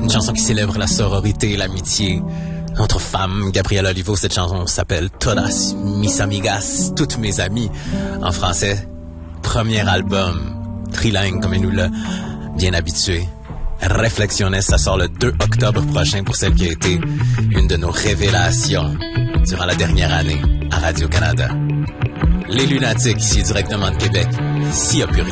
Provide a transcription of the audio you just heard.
Une chanson qui célèbre la sororité, l'amitié. Notre femme, Gabrielle Olivo, cette chanson s'appelle Todas mis amigas, toutes mes amies. En français, premier album, trilingue comme elle nous l'a bien habitué. Reflexiones, ça sort le 2 octobre prochain pour celle qui a été une de nos révélations durant la dernière année à Radio-Canada. Les Lunatiques, ici directement de Québec, s'il n'y a plus rien.